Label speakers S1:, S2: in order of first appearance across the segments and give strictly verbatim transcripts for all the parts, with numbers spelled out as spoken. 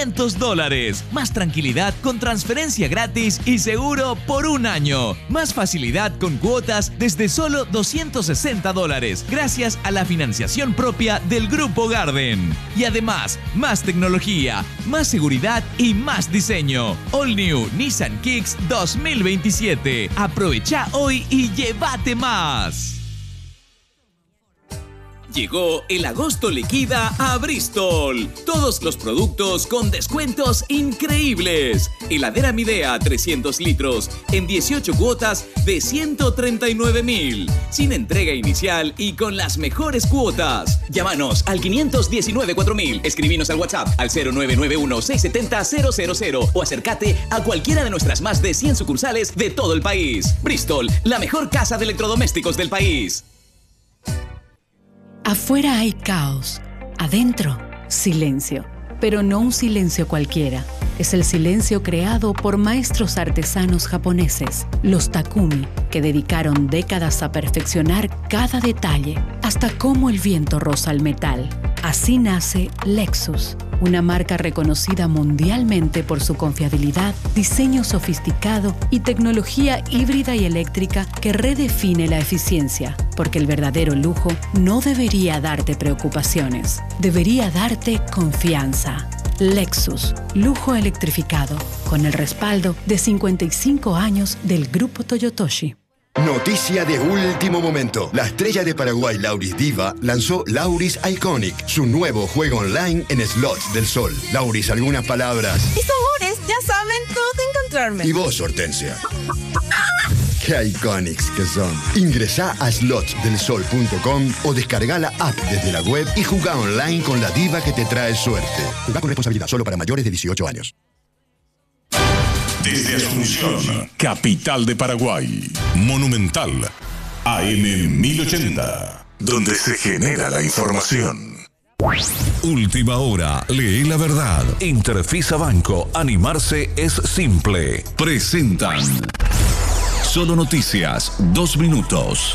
S1: quinientos dólares. Más tranquilidad con transferencia gratis y seguro por un año. Más facilidad con cuotas desde solo doscientos sesenta dólares, gracias a la financiación propia del Grupo Garden. Y además, más tecnología, más seguridad y más diseño. All New Nissan Kicks dos mil veintisiete. Aprovecha hoy y llévate más. Llegó el agosto liquida a Bristol. Todos los productos con descuentos increíbles. Heladera Midea trescientos litros en dieciocho cuotas de ciento treinta y nueve mil. Sin entrega inicial y con las mejores cuotas. Llámanos al quinientos diecinueve cuatro mil. Escribinos al WhatsApp al cero nueve nueve uno seis siete cero cero cero cero o acércate a cualquiera de nuestras más de cien sucursales de todo el país. Bristol, la mejor casa de electrodomésticos del país.
S2: Afuera hay caos, adentro silencio, pero no un silencio cualquiera. Es el silencio creado por maestros artesanos japoneses, los Takumi, que dedicaron décadas a perfeccionar cada detalle, hasta cómo el viento roza el metal. Así nace Lexus, una marca reconocida mundialmente por su confiabilidad, diseño sofisticado y tecnología híbrida y eléctrica que redefine la eficiencia. Porque el verdadero lujo no debería darte preocupaciones, debería darte confianza. Lexus, lujo electrificado, con el respaldo de cincuenta y cinco años del Grupo Toyotoshi.
S3: Noticia de último momento. La estrella de Paraguay, Lauris Diva, lanzó Lauris Iconic, su nuevo juego online en slots del sol. Lauris, algunas palabras.
S4: Mis amores, ya saben dónde encontrarme.
S3: Y vos, Hortensia. ¡Qué iconics que son! Ingresá a slots del sol punto com o descarga la app desde la web y jugá online con la diva que te trae suerte. Jugá con responsabilidad, solo para mayores de dieciocho años.
S5: Desde Asunción, capital de Paraguay, Monumental, A M mil ochenta, donde se genera la información.
S6: Última hora, lee la verdad. Interfisa Banco, animarse es simple. Presentan Solo Noticias, dos minutos.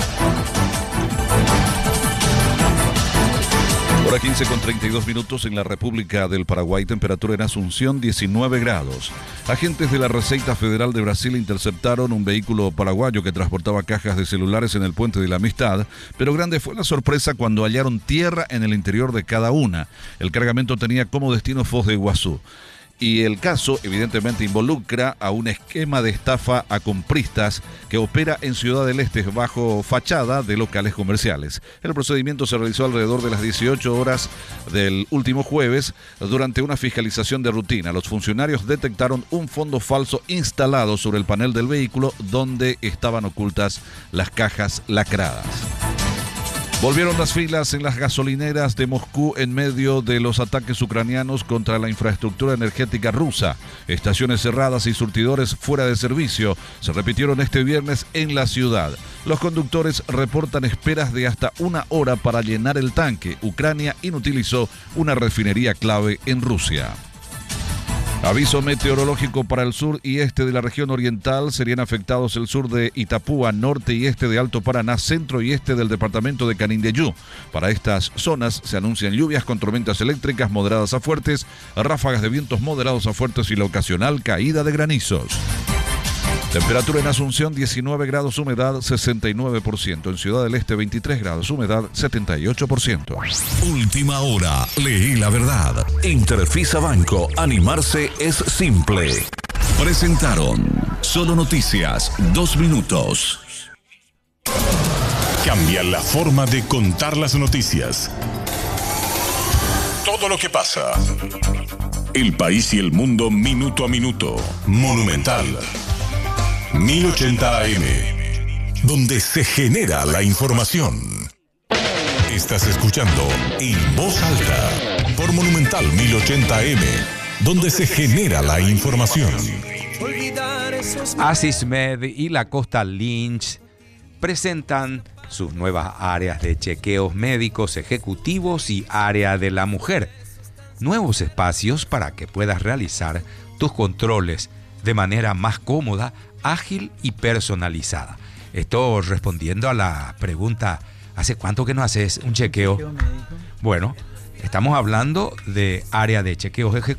S6: Hora quince con treinta y dos minutos en la República del Paraguay. Temperatura en Asunción diecinueve grados. Agentes de la Receita Federal de Brasil interceptaron un vehículo paraguayo que transportaba cajas de celulares en el Puente de la Amistad, pero grande fue la sorpresa cuando hallaron tierra en el interior de cada una. El cargamento tenía como destino Foz de Iguazú. Y el caso evidentemente involucra a un esquema de estafa a compristas que opera en Ciudad del Este bajo fachada de locales comerciales. El procedimiento se realizó alrededor de las dieciocho horas del último jueves durante una fiscalización de rutina. Los funcionarios detectaron un fondo falso instalado sobre el panel del vehículo donde estaban ocultas las cajas lacradas. Volvieron las filas en las gasolineras de Moscú en medio de los ataques ucranianos contra la infraestructura energética rusa. Estaciones cerradas y surtidores fuera de servicio se repitieron este viernes en la ciudad. Los conductores reportan esperas de hasta una hora para llenar el tanque. Ucrania inutilizó una refinería clave en Rusia. Aviso meteorológico para el sur y este de la región oriental. Serían afectados el sur de Itapúa, norte y este de Alto Paraná, centro y este del departamento de Canindeyú. Para estas zonas se anuncian lluvias con tormentas eléctricas moderadas a fuertes, ráfagas de vientos moderados a fuertes y la ocasional caída de granizos. Temperatura en Asunción diecinueve grados, humedad sesenta y nueve por ciento. En Ciudad del Este veintitrés grados, humedad setenta y ocho por ciento. Última hora, leí la verdad. Interfisa Banco, animarse es simple. Presentaron Solo Noticias, dos minutos.
S5: Cambia la forma de contar las noticias. Todo lo que pasa. El país y el mundo minuto a minuto. Monumental. mil ochenta A M, donde se genera la información. Estás escuchando En Voz Alta por Monumental mil ochenta A M, donde se genera la información.
S7: Asismed y la Costa Lynch presentan sus nuevas áreas de chequeos médicos ejecutivos y área de la mujer. Nuevos espacios para que puedas realizar tus controles de manera más cómoda, ágil y personalizada. Esto respondiendo a la pregunta, ¿hace cuánto que no haces un chequeo? Bueno, estamos hablando de área de chequeos ejecutivos.